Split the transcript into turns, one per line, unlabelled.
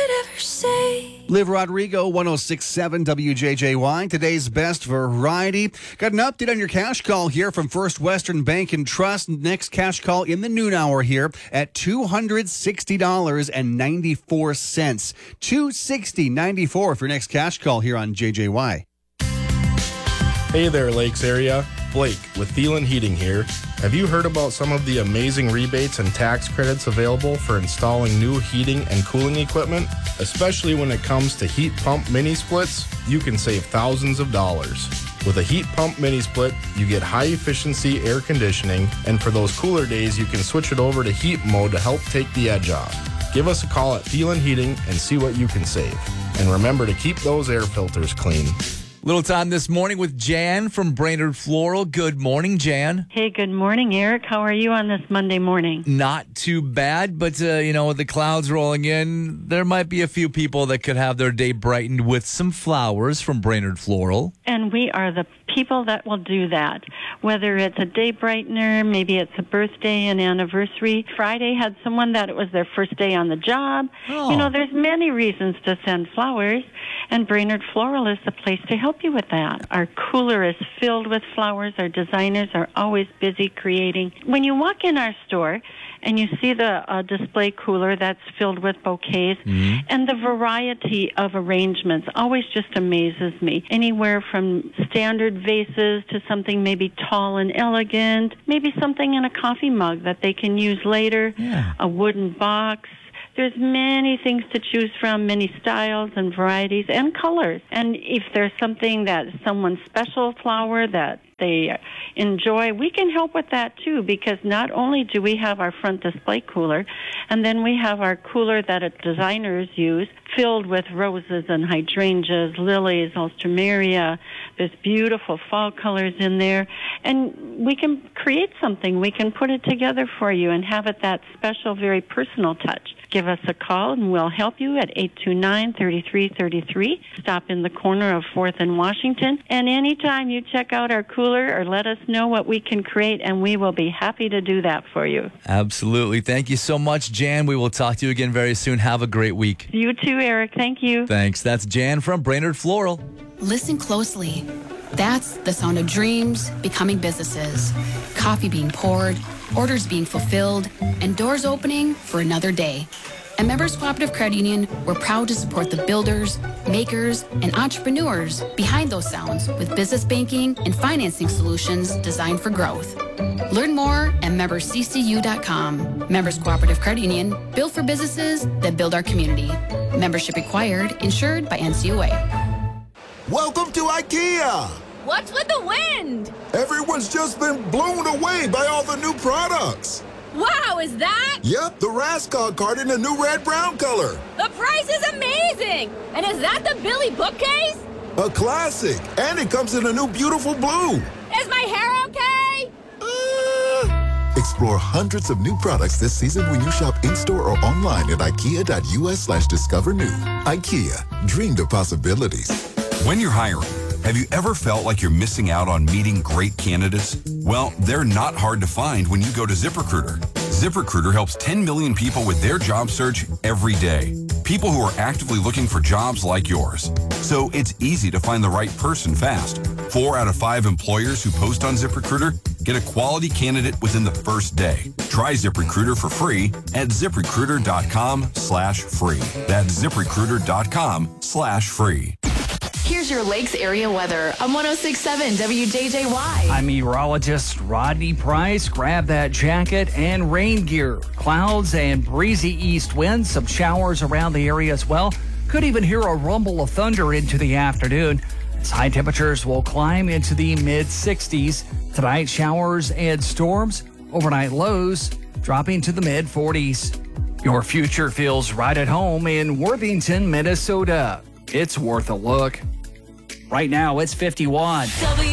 could ever say.
Liv Rodrigo, 106.7 WJJY. Today's best variety. Got an update on your cash call here from First Western Bank and Trust. Next cash call in the noon hour here at $260.94. $260.94 for your next cash call here on JJY.
Hey there, Lakes area. Blake with Thielen Heating here. Have you heard about some of the amazing rebates and tax credits available for installing new heating and cooling equipment? Especially when it comes to heat pump mini splits, you can save thousands of dollars. With a heat pump mini split, you get high efficiency air conditioning, and for those cooler days, you can switch it over to heat mode to help take the edge off. Give us a call at Thielen Heating and see what you can save. And remember to keep those air filters clean.
Little time this morning with Jan from Brainerd Floral. Good morning, Jan.
Hey, good morning, Eric. How are you on this Monday morning?
Not too bad, but, with the clouds rolling in, there might be a few people that could have their day brightened with some flowers from Brainerd Floral.
And we are the people that will do that. Whether it's a day brightener, maybe it's a birthday, an anniversary. Friday had someone that it was their first day on the job.
Oh.
There's many reasons to send flowers, and Brainerd Floral is the place to help you with that. Our cooler is filled with flowers. Our designers are always busy creating. When you walk in our store and you see the display cooler that's filled with bouquets, and the variety of arrangements always just amazes me. Anywhere from standard vases to something maybe tall and elegant, maybe something in a coffee mug that they can use later, a wooden box. There's many things to choose from, many styles and varieties and colors. And if there's something that someone's special flower that they enjoy, we can help with that too, because not only do we have our front display cooler, and then we have our cooler that designers use, filled with roses and hydrangeas, lilies, alstroemeria. There's beautiful fall colors in there, and we can create something. We can put it together for you and have it that special, very personal touch. Give us a call, and we'll help you at 829-3333. Stop in the corner of 4th and Washington. And anytime you check out our cooler or let us know what we can create, and we will be happy to do that for you.
Absolutely. Thank you so much, Jan. We will talk to you again very soon. Have a great week.
You too, Eric. Thank you.
Thanks. That's Jan from Brainerd Floral.
Listen closely. That's the sound of dreams becoming businesses. Coffee being poured, orders being fulfilled, and doors opening for another day. At Members Cooperative Credit Union, we're proud to support the builders, makers, and entrepreneurs behind those sounds with business banking and financing solutions designed for growth. Learn more at membersccu.com. Members Cooperative Credit Union, built for businesses that build our community. Membership required, insured by NCUA.
Welcome to IKEA!
What's with the wind?
Everyone's just been blown away by all the new products.
Wow, is that?
Yep, the Raskog card in the new red-brown color.
The price is amazing! And is that the Billy bookcase?
A classic, and it comes in a new beautiful blue.
Is my hair okay?
Explore hundreds of new products this season when you shop in-store or online at ikea.us/discover new. IKEA, dream the possibilities.
When you're hiring, have you ever felt like you're missing out on meeting great candidates? Well, they're not hard to find when you go to ZipRecruiter. ZipRecruiter helps 10 million people with their job search every day. People who are actively looking for jobs like yours. So it's easy to find the right person fast. 4 out of 5 employers who post on ZipRecruiter get a quality candidate within the first day. Try ZipRecruiter for free at ZipRecruiter.com/free. That's ZipRecruiter.com/free.
Here's your Lakes area weather on 106.7 WJJY.
I'm meteorologist Rodney Price. Grab that jacket and rain gear. Clouds and breezy east winds, some showers around the area as well. Could even hear a rumble of thunder into the afternoon. As high temperatures will climb into the mid-60s. Tonight, showers and storms. Overnight lows dropping to the mid-40s. Your future feels right at home in Worthington, Minnesota. It's worth a look. Right now, it's 51.